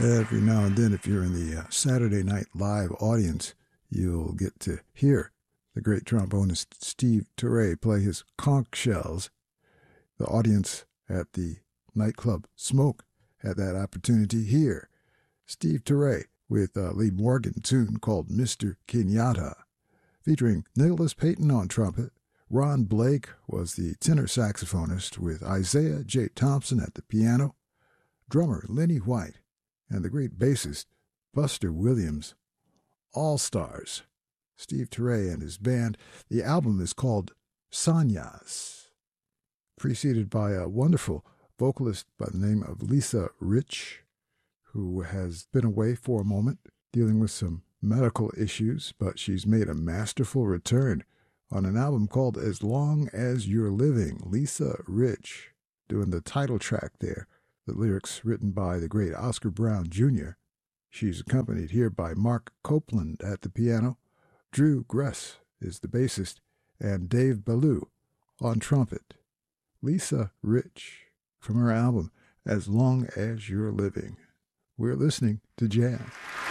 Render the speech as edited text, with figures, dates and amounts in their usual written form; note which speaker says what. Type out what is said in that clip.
Speaker 1: Every now and then, if you're in the Saturday Night Live audience, you'll get to hear the great trombonist Steve Turre play his conch shells. The audience at the nightclub Smoke had that opportunity here. Steve Turre with a Lee Morgan tune called Mr. Kenyatta, featuring Nicholas Payton on trumpet. Ron Blake was the tenor saxophonist with Isaiah J. Thompson at the piano, drummer Lenny White, and the great bassist Buster Williams. All stars. Steve Turre and his band. The album is called Sanyas, preceded by a wonderful vocalist by the name of Lisa Rich, who has been away for a moment dealing with some medical issues, but she's made a masterful return on an album called As Long As You're Living. Lisa Rich doing the title track there, the lyrics written by the great Oscar Brown Jr. She's accompanied here by Mark Copeland at the piano. Drew Gress is the bassist, and Dave Ballou on trumpet. Lisa Rich from her album As Long As You're Living. We're listening to Jam.